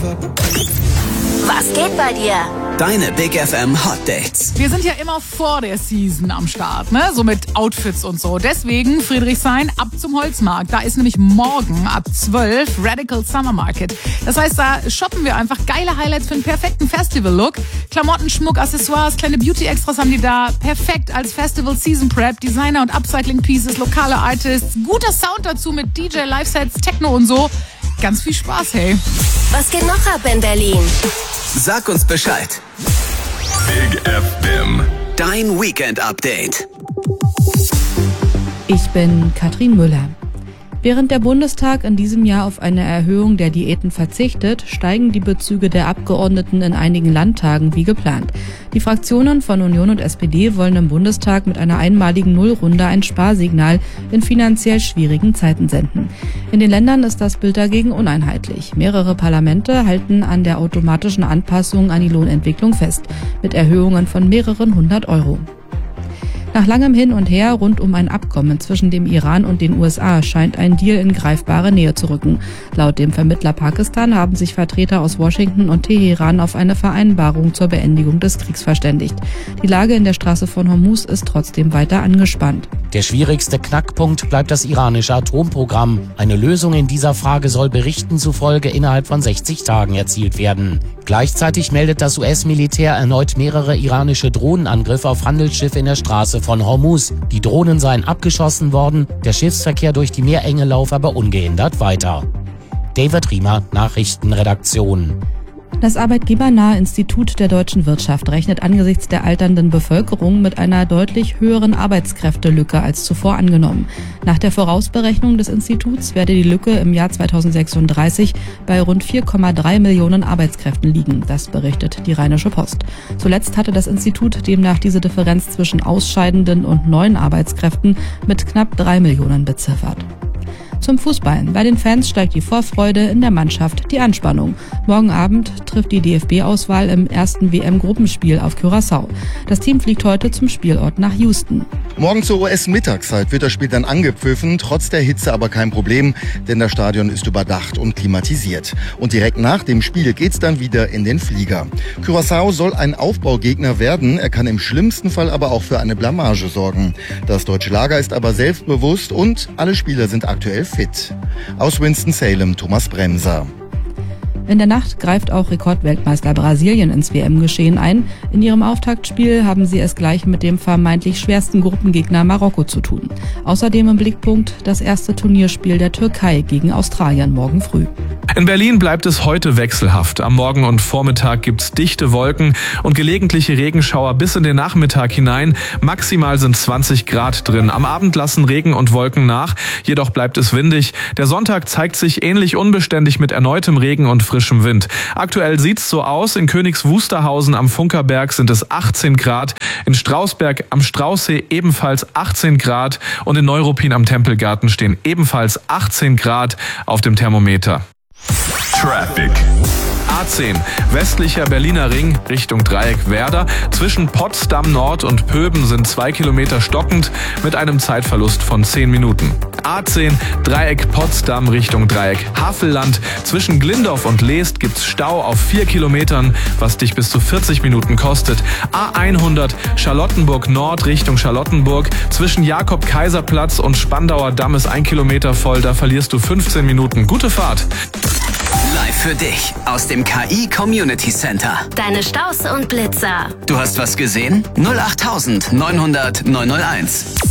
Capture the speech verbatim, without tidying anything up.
Was geht bei dir? Deine Big F M Hot Dates. Wir sind ja immer vor der Season am Start, ne? So mit Outfits und so. Deswegen Friedrichshain ab zum Holzmarkt. Da ist nämlich morgen ab zwölf Radical Summer Market. Das heißt, da shoppen wir einfach geile Highlights für einen perfekten Festival-Look. Klamotten, Schmuck, Accessoires, kleine Beauty-Extras haben die da. Perfekt als Festival-Season-Prep. Designer- und Upcycling-Pieces, lokale Artists. Guter Sound dazu mit D J, Live-Sets, Techno und so. Ganz viel Spaß, hey. Was geht noch ab in Berlin? Sag uns Bescheid. Big F M. Dein Weekend-Update. Ich bin Katrin Müller. Während der Bundestag in diesem Jahr auf eine Erhöhung der Diäten verzichtet, steigen die Bezüge der Abgeordneten in einigen Landtagen wie geplant. Die Fraktionen von Union und S P D wollen im Bundestag mit einer einmaligen Nullrunde ein Sparsignal in finanziell schwierigen Zeiten senden. In den Ländern ist das Bild dagegen uneinheitlich. Mehrere Parlamente halten an der automatischen Anpassung an die Lohnentwicklung fest, mit Erhöhungen von mehreren hundert Euro. Nach langem Hin und Her rund um ein Abkommen zwischen dem Iran und den U S A scheint ein Deal in greifbare Nähe zu rücken. Laut dem Vermittler Pakistan haben sich Vertreter aus Washington und Teheran auf eine Vereinbarung zur Beendigung des Kriegs verständigt. Die Lage in der Straße von Hormuz ist trotzdem weiter angespannt. Der schwierigste Knackpunkt bleibt das iranische Atomprogramm. Eine Lösung in dieser Frage soll Berichten zufolge innerhalb von sechzig Tagen erzielt werden. Gleichzeitig meldet das U S-Militär erneut mehrere iranische Drohnenangriffe auf Handelsschiffe in der Straße von Hormuz. Die Drohnen seien abgeschossen worden, der Schiffsverkehr durch die Meerenge laufe aber ungehindert weiter. David Riemer, Nachrichtenredaktion. Das arbeitgebernahe Institut der deutschen Wirtschaft rechnet angesichts der alternden Bevölkerung mit einer deutlich höheren Arbeitskräftelücke als zuvor angenommen. Nach der Vorausberechnung des Instituts werde die Lücke im Jahr zweitausendsechsunddreißig bei rund vier Komma drei Millionen Arbeitskräften liegen. Das berichtet die Rheinische Post. Zuletzt hatte das Institut demnach diese Differenz zwischen ausscheidenden und neuen Arbeitskräften mit knapp drei Millionen beziffert. Zum Fußball. Bei den Fans steigt die Vorfreude, in der Mannschaft die Anspannung. Morgen Abend trifft die D F B-Auswahl im ersten W M-Gruppenspiel auf Curaçao. Das Team fliegt heute zum Spielort nach Houston. Morgen zur U S-Mittagszeit wird das Spiel dann angepfiffen, trotz der Hitze aber kein Problem, denn das Stadion ist überdacht und klimatisiert. Und direkt nach dem Spiel geht's dann wieder in den Flieger. Curaçao soll ein Aufbaugegner werden, er kann im schlimmsten Fall aber auch für eine Blamage sorgen. Das deutsche Lager ist aber selbstbewusst und alle Spieler sind aktuell fit. Aus Winston-Salem, Thomas Bremser. In der Nacht greift auch Rekordweltmeister Brasilien ins W M-Geschehen ein. In ihrem Auftaktspiel haben sie es gleich mit dem vermeintlich schwersten Gruppengegner Marokko zu tun. Außerdem im Blickpunkt das erste Turnierspiel der Türkei gegen Australien morgen früh. In Berlin bleibt es heute wechselhaft. Am Morgen und Vormittag gibt's dichte Wolken und gelegentliche Regenschauer bis in den Nachmittag hinein. Maximal sind zwanzig Grad drin. Am Abend lassen Regen und Wolken nach, jedoch bleibt es windig. Der Sonntag zeigt sich ähnlich unbeständig mit erneutem Regen und frischem Wind. Aktuell sieht's so aus. In Königs Wusterhausen am Funkerberg sind es achtzehn Grad, in Strausberg am Straußsee ebenfalls achtzehn Grad und in Neuruppin am Tempelgarten stehen ebenfalls achtzehn Grad auf dem Thermometer. Traffic. A zehn, westlicher Berliner Ring Richtung Dreieck Werder. Zwischen Potsdam Nord und Pöben sind zwei Kilometer stockend mit einem Zeitverlust von zehn Minuten. A zehn, Dreieck Potsdam Richtung Dreieck Havelland. Zwischen Glindorf und Leest gibt's Stau auf vier Kilometern, was dich bis zu vierzig Minuten kostet. A hundert, Charlottenburg Nord Richtung Charlottenburg. Zwischen Jakob-Kaiser-Platz und Spandauer Damm ist ein Kilometer voll, da verlierst du fünfzehn Minuten. Gute Fahrt! Live für dich aus dem K I Community Center. Deine Staus und Blitzer. Du hast was gesehen? null acht neun null null neun null eins.